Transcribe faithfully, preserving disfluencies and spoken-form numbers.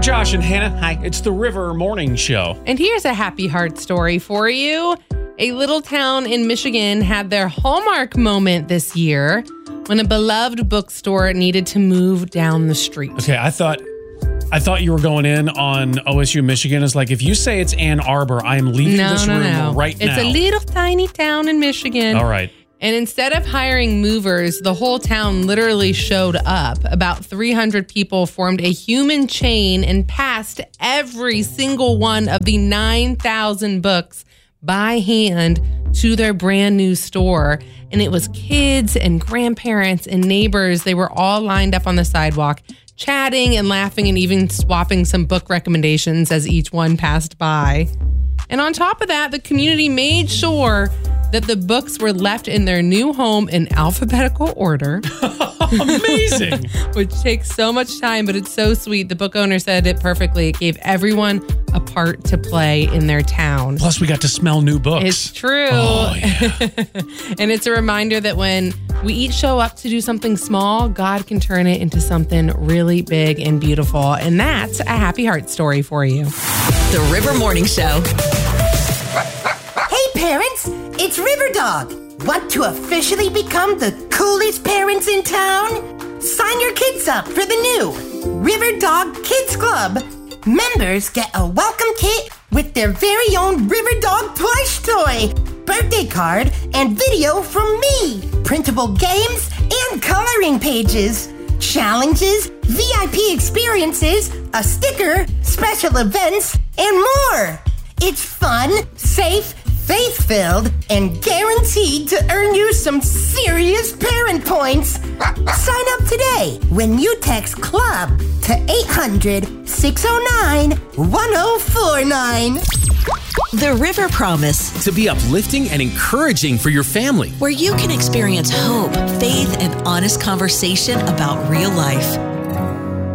Josh and Hannah. Hi, it's the River Morning Show. And here's a happy heart story for you. A little town in Michigan had their Hallmark moment this year when a beloved bookstore needed to move down the street. Okay, I thought I thought you were going in on O S U Michigan. It's like, if you say it's Ann Arbor, I am leaving no, this no, room no. right it's now. It's a little tiny town in Michigan. All right. And instead of hiring movers, the whole town literally showed up. About three hundred people formed a human chain and passed every single one of the nine thousand books by hand to their brand new store. And it was kids and grandparents and neighbors. They were all lined up on the sidewalk, chatting and laughing and even swapping some book recommendations as each one passed by. And on top of that, the community made sure that the books were left in their new home in alphabetical order. Amazing. Which takes so much time, but it's so sweet. The book owner said it perfectly. It gave everyone a part to play in their town. Plus, we got to smell new books. It's true. Oh, yeah. And it's a reminder that when we each show up to do something small, God can turn it into something really big and beautiful. And that's a happy heart story for you. The River Morning Show. Hey, parents, it's River Dog. Want to officially become the coolest parents in town? Sign your kids up for the new River Dog Kids Club. Members get a welcome kit with their very own River Dog plush toy, birthday card, and video from me, printable games, and coloring pages, challenges, V I P experiences, a sticker, special events, and more. It's fun, safe, faith-filled, and guaranteed to earn you some serious parent points. Sign up today when you text CLUB to eight hundred, six oh nine, one oh four nine. The River Promise, to be uplifting and encouraging for your family, where you can experience hope, faith, and honest conversation about real life.